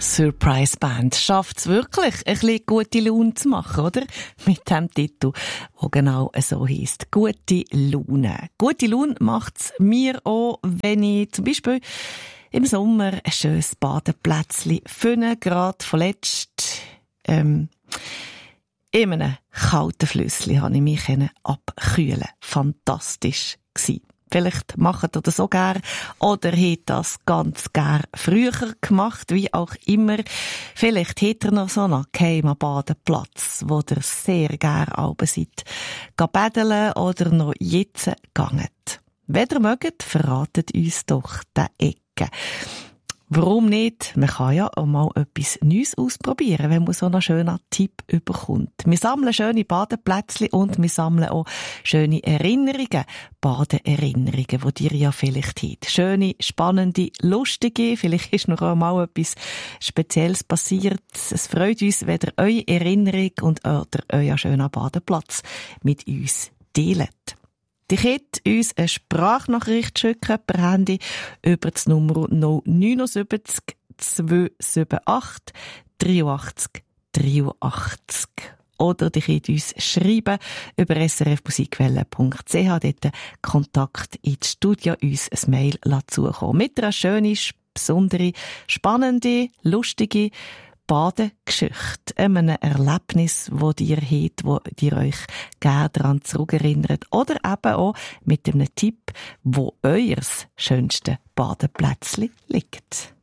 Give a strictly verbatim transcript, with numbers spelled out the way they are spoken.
Surprise Band schafft's wirklich, ein bisschen gute Laune zu machen, oder? Mit dem Titel, der genau so heisst. Gute Laune. Gute Laune macht's mir auch, wenn ich zum Beispiel im Sommer ein schönes Badeplätzchen finde, gerade vorletzt, ähm, in einem kalten Flüssli habe ich mich abkühlen. Fantastisch gsi. Vielleicht macht ihr das so gern oder habt das ganz gern früher gemacht, wie auch immer. Vielleicht habt ihr noch so einen geheimen Badeplatz, wo ihr sehr gern oben seid, baden oder noch jetzt gegangen. Wenn ihr mögt, verratet uns doch die Ecke. Warum nicht? Man kann ja auch mal etwas Neues ausprobieren, wenn man so einen schönen Tipp bekommt. Wir sammeln schöne Badeplätzchen und wir sammeln auch schöne Erinnerungen. Badeerinnerungen, die ihr ja vielleicht habt. Schöne, spannende, lustige. Vielleicht ist noch einmal etwas Spezielles passiert. Es freut uns, wenn ihr eure Erinnerung und oder euer schöner Badeplatz mit uns teilt. Die könnt uns eine Sprachnachricht schicken per Handy über das Nummer null neun sieben zwei sieben acht drei acht drei acht. Oder die könnt uns schreiben über s r f musikwelle punkt c h, dort Kontakt ins Studio, uns ein Mail zukommen. Mit einer schönen, besonderen, spannenden, lustigen Badegeschichte, einem Erlebnis, das ihr habt, wo ihr euch gerne daran zurückerinnert. Oder eben auch mit einem Tipp, wo euer schönste Badeplätzchen liegt.